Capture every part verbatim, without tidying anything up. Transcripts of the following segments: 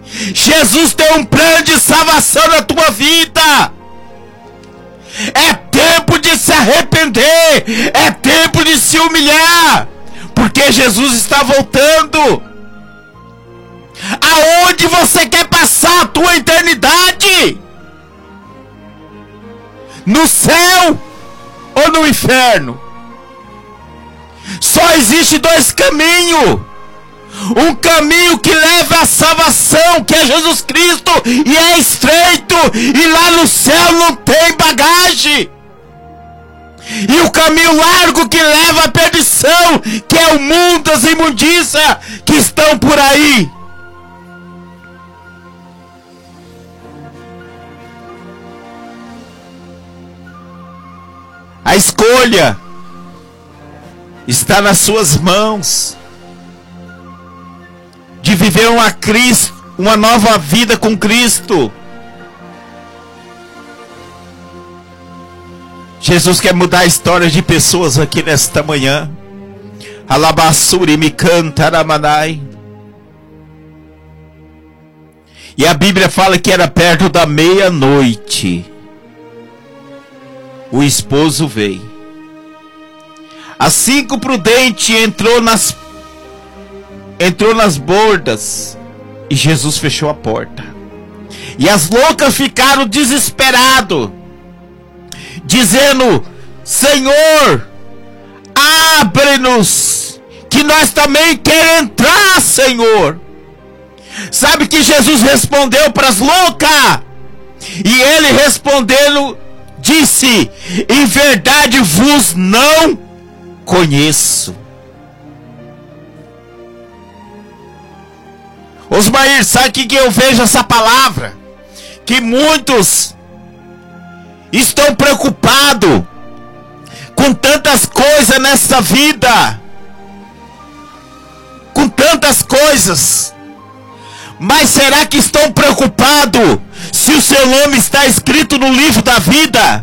Jesus tem um plano de salvação na tua vida. É tempo de se arrepender. É tempo de se humilhar, porque Jesus está voltando. Aonde você quer passar a tua eternidade? No céu ou no inferno? Só existe dois caminhos. Um caminho que leva à salvação, que é Jesus Cristo, e é estreito, e lá no céu não tem bagagem. E o caminho largo que leva à perdição, que é o mundo, as imundícias que estão por aí. A escolha está nas suas mãos, de viver uma, Cristo, uma nova vida com Cristo. Jesus quer mudar a história de pessoas aqui nesta manhã. Alabassuri me canta ramanai. E a Bíblia fala que era perto da meia-noite. O esposo veio. Assim que o prudente entrou nas entrou nas bordas, e Jesus fechou a porta. E as loucas ficaram desesperadas, dizendo: Senhor, abre-nos, que nós também queremos entrar, Senhor. Sabe que Jesus respondeu para as loucas? E ele respondendo disse: em verdade vos não conheço. Osmair, sabe o que, que eu vejo essa palavra? Que muitos estão preocupados com tantas coisas nesta vida, com tantas coisas, mas será que estão preocupados se o seu nome está escrito no livro da vida?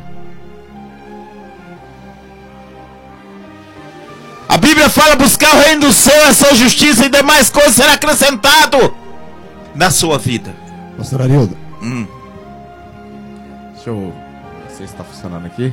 A Bíblia fala: buscar o reino do céu, a sua justiça, e demais coisas será acrescentado na sua vida. Pastor Arildo, hum. deixa eu... não sei se está funcionando aqui.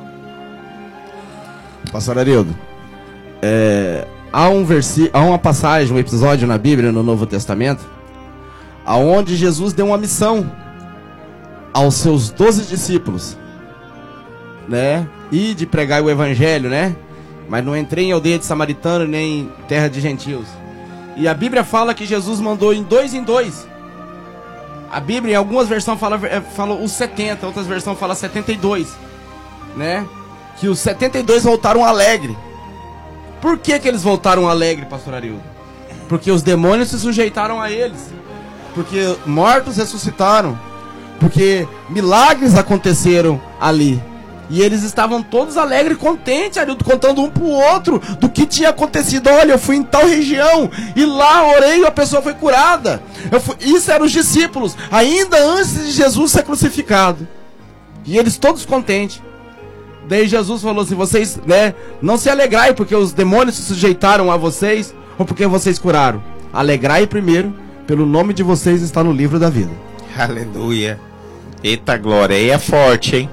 Pastor Arildo, é... há, um versi... há uma passagem, um episódio na Bíblia, no Novo Testamento, aonde Jesus deu uma missão aos seus doze discípulos, né? E de pregar o evangelho, né? Mas não entrei em aldeia de samaritano nem em terra de gentios. E a Bíblia fala que Jesus mandou em dois em dois. A Bíblia em algumas versões fala, fala os setenta, outras versões fala setenta e dois, né? Que os setenta e dois voltaram alegre. Por que que eles voltaram alegre, pastor Arildo? Porque os demônios se sujeitaram a eles. Porque mortos ressuscitaram. Porque milagres aconteceram ali. E eles estavam todos alegres e contentes, Arildo, contando um pro outro do que tinha acontecido. Olha, eu fui em tal região e lá orei e a pessoa foi curada. Eu fui... Isso eram os discípulos, ainda antes de Jesus ser crucificado. E eles todos contentes. Daí Jesus falou assim: vocês, né, não se alegrai porque os demônios se sujeitaram a vocês ou porque vocês curaram. Alegrai primeiro, pelo nome de vocês está no livro da vida. Aleluia. Eita glória, aí é forte, hein?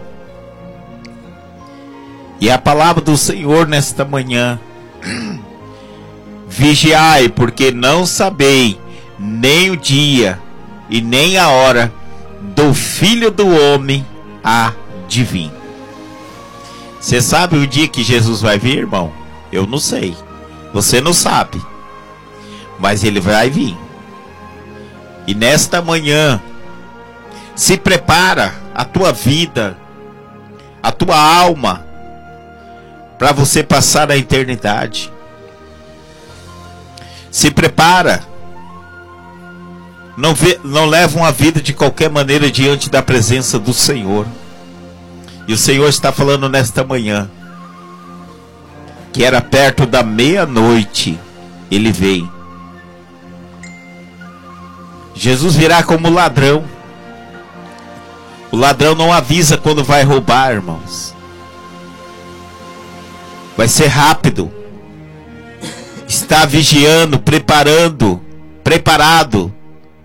E a palavra do Senhor nesta manhã: vigiai, porque não sabei nem o dia e nem a hora do Filho do Homem há de vir. Você sabe o dia que Jesus vai vir, irmão? Eu não sei. Você não sabe. Mas ele vai vir. E nesta manhã, se prepara a tua vida, a tua alma, para você passar a eternidade. Se prepara. Não, vê, não leva uma vida de qualquer maneira diante da presença do Senhor. E o Senhor está falando nesta manhã que era perto da meia-noite. Ele veio. Jesus virá como ladrão. O ladrão não avisa quando vai roubar, irmãos. Vai ser rápido. Está vigiando, preparando, preparado